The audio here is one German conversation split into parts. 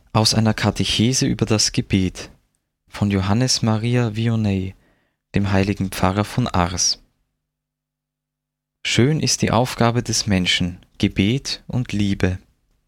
Aus einer Katechese über das Gebet von Johannes Maria Vianney, dem heiligen Pfarrer von Ars. Schön ist die Aufgabe des Menschen, Gebet und Liebe.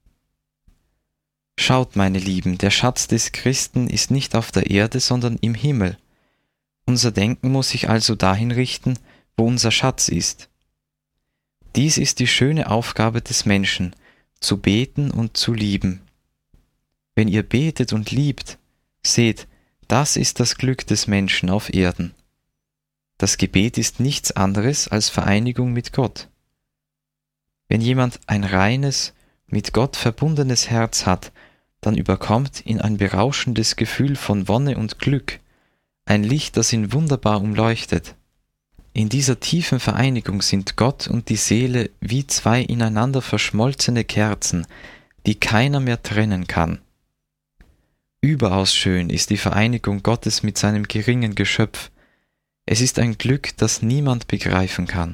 Schaut, meine Lieben, der Schatz des Christen ist nicht auf der Erde, sondern im Himmel. Unser Denken muss sich also dahin richten, wo unser Schatz ist. Dies ist die schöne Aufgabe des Menschen, zu beten und zu lieben. Wenn ihr betet und liebt, seht, das ist das Glück des Menschen auf Erden. Das Gebet ist nichts anderes als Vereinigung mit Gott. Wenn jemand ein reines, mit Gott verbundenes Herz hat, dann überkommt ihn ein berauschendes Gefühl von Wonne und Glück, ein Licht, das ihn wunderbar umleuchtet. In dieser tiefen Vereinigung sind Gott und die Seele wie zwei ineinander verschmolzene Kerzen, die keiner mehr trennen kann. Überaus schön ist die Vereinigung Gottes mit seinem geringen Geschöpf. Es ist ein Glück, das niemand begreifen kann.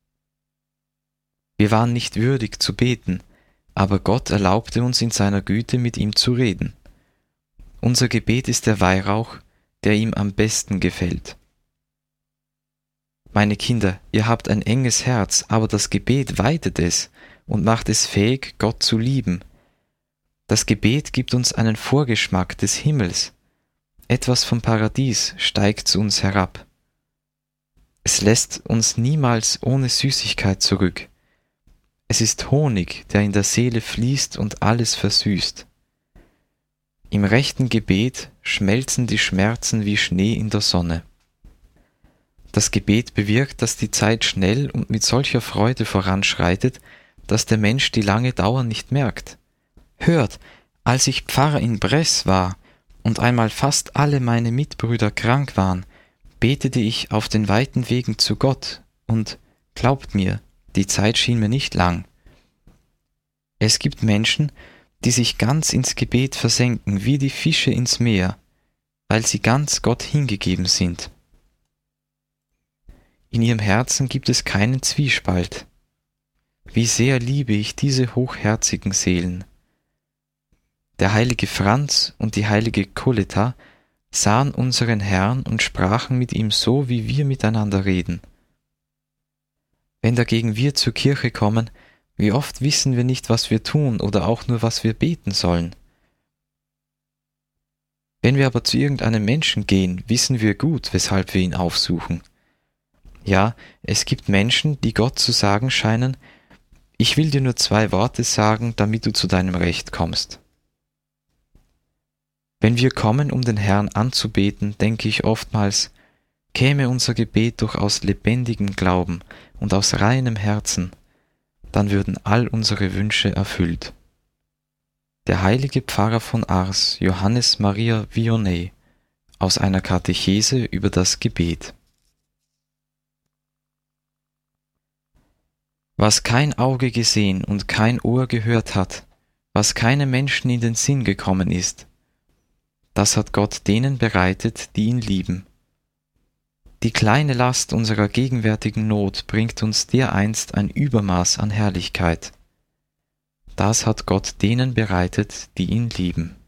Wir waren nicht würdig zu beten, aber Gott erlaubte uns in seiner Güte mit ihm zu reden. Unser Gebet ist der Weihrauch, der ihm am besten gefällt. Meine Kinder, ihr habt ein enges Herz, aber das Gebet weitet es und macht es fähig, Gott zu lieben. Das Gebet gibt uns einen Vorgeschmack des Himmels. Etwas vom Paradies steigt zu uns herab. Es lässt uns niemals ohne Süßigkeit zurück. Es ist Honig, der in der Seele fließt und alles versüßt. Im rechten Gebet schmelzen die Schmerzen wie Schnee in der Sonne. Das Gebet bewirkt, dass die Zeit schnell und mit solcher Freude voranschreitet, dass der Mensch die lange Dauer nicht merkt. Hört, als ich Pfarrer in Bresse war und einmal fast alle meine Mitbrüder krank waren, betete ich auf den weiten Wegen zu Gott und, glaubt mir, die Zeit schien mir nicht lang. Es gibt Menschen, die sich ganz ins Gebet versenken, wie die Fische ins Meer, weil sie ganz Gott hingegeben sind. In ihrem Herzen gibt es keinen Zwiespalt. Wie sehr liebe ich diese hochherzigen Seelen. Der heilige Franz und die heilige Coletta sahen unseren Herrn und sprachen mit ihm so, wie wir miteinander reden. Wenn dagegen wir zur Kirche kommen, wie oft wissen wir nicht, was wir tun oder auch nur, was wir beten sollen. Wenn wir aber zu irgendeinem Menschen gehen, wissen wir gut, weshalb wir ihn aufsuchen. Ja, es gibt Menschen, die Gott zu sagen scheinen, ich will dir nur 2 Worte sagen, damit du zu deinem Recht kommst. Wenn wir kommen, um den Herrn anzubeten, denke ich oftmals, käme unser Gebet doch aus lebendigem Glauben und aus reinem Herzen, dann würden all unsere Wünsche erfüllt. Der heilige Pfarrer von Ars, Johannes Maria Vianney, aus einer Katechese über das Gebet. Was kein Auge gesehen und kein Ohr gehört hat, was keinem Menschen in den Sinn gekommen ist, das hat Gott denen bereitet, die ihn lieben. Die kleine Last unserer gegenwärtigen Not bringt uns dereinst ein Übermaß an Herrlichkeit. Das hat Gott denen bereitet, die ihn lieben.